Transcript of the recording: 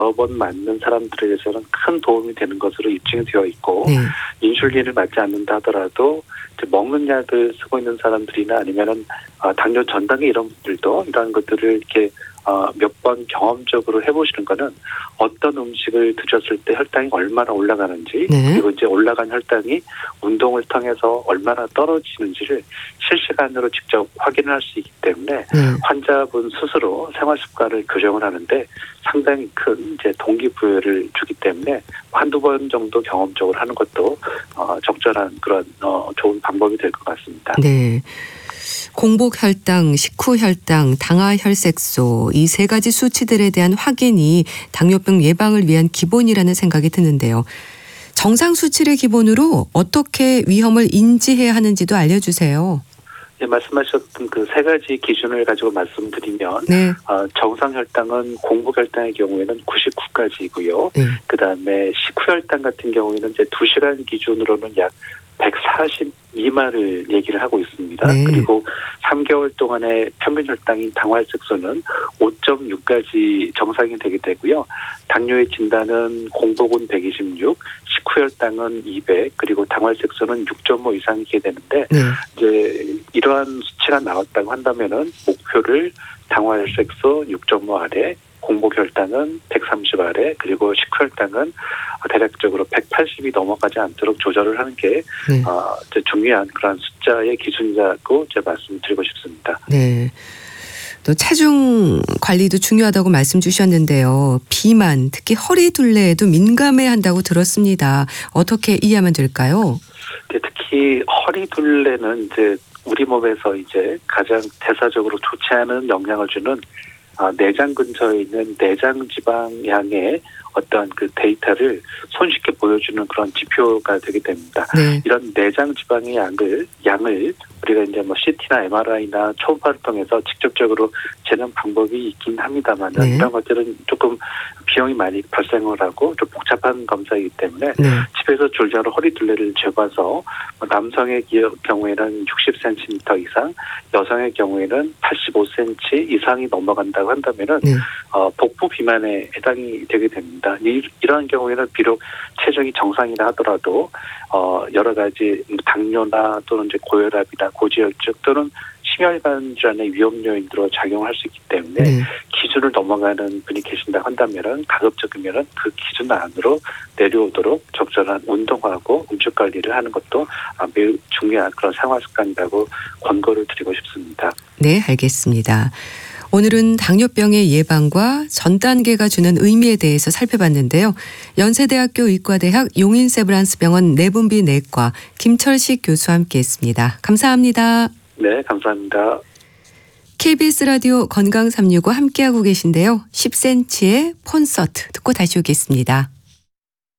여러 번 맞는 사람들에 대해서는 큰 도움이 되는 것으로 입증이 되어 있고 네. 인슐린을 맞지 않는다 하더라도 먹는 약을 쓰고 있는 사람들이나 아니면은 당뇨 전 단계 이런 분들도 이러한 것들을 이렇게 몇 번 경험적으로 해보시는 거는 어떤 음식을 드셨을 때 혈당이 얼마나 올라가는지 네. 그리고 이제 올라간 혈당이 운동을 통해서 얼마나 떨어지는지를 실시간으로 직접 확인을 할 수 있기 때문에 환자분 스스로 생활 습관을 교정을 하는데 상당히 큰 이제 동기부여를 주기 때문에 한두 번 정도 경험적으로 하는 것도 적절한 그런 좋은 방법이 될 것 같습니다. 네. 공복 혈당, 식후 혈당, 당화 혈색소 이 세 가지 수치들에 대한 확인이 당뇨병 예방을 위한 기본이라는 생각이 드는데요. 정상 수치를 기본으로 어떻게 위험을 인지해야 하는지도 알려주세요. 네, 말씀하셨던 그 세 가지 기준을 가지고 말씀드리면 네. 정상 혈당은 공복 혈당의 경우에는 99까지이고요. 네. 그다음에 식후 혈당 같은 경우에는 이제 2시간 기준으로는 약 140 미만을 얘기를 하고 있습니다. 네. 그리고 3개월 동안의 평균 혈당인 당화혈색소는 5.6까지 정상이 되게 되고요. 당뇨의 진단은 공복은 126, 식후 혈당은 200, 그리고 당화혈색소는 6.5 이상이게 되는데 네. 이제 이러한 수치가 나왔다고 한다면은 목표를 당화혈색소 6.5 아래, 공복혈당은 130 아래, 그리고 식후혈당은 대략적으로 180이 넘어가지 않도록 조절을 하는 게 중요한 그런 숫자의 기준이라고 제가 말씀드리고 싶습니다. 네. 또 체중 관리도 중요하다고 말씀 주셨는데요. 비만, 특히 허리 둘레에도 민감해야 한다고 들었습니다. 어떻게 이해하면 될까요? 네, 특히 허리 둘레는 이제 우리 몸에서 이제 가장 대사적으로 좋지 않은 영향을 주는 내장 근처에 있는 내장 지방량의 어떤 그 데이터를 손쉽게 보여주는 그런 지표가 되게 됩니다. 네. 이런 내장 지방의 양을 우리가 이제 뭐 CT나 MRI나 초음파를 통해서 직접적으로 재는 방법이 있긴 합니다만 이런 것들은 조금 비용이 많이 발생을 하고 좀 복잡한 검사이기 때문에 집에서 졸자로 허리 둘레를 재봐서 남성의 경우에는 60cm 이상, 여성의 경우에는 85cm 이상이 넘어간다고 한다면은 복부 비만에 해당이 되게 됩니다. 이러한 경우에는 비록 체중이 정상이라 하더라도 여러 가지 당뇨나 또는 이제 고혈압이나 고지혈증 또는 심혈관 질환의 위험 요인으로 작용할 수 있기 때문에 기준을 넘어가는 분이 계신다고 한다면은 가급적이면은 그 기준 안으로 내려오도록 적절한 운동하고 음식 관리를 하는 것도 매우 중요한 그런 생활 습관이라고 권고를 드리고 싶습니다. 네, 알겠습니다. 오늘은 당뇨병의 예방과 전 단계가 주는 의미에 대해서 살펴봤는데요. 연세대학교 의과대학 용인세브란스병원 내분비내과 김철식 교수와 함께했습니다. 감사합니다. 네, 감사합니다. KBS 라디오 건강365 함께하고 계신데요. 10cm의 콘서트 듣고 다시 오겠습니다.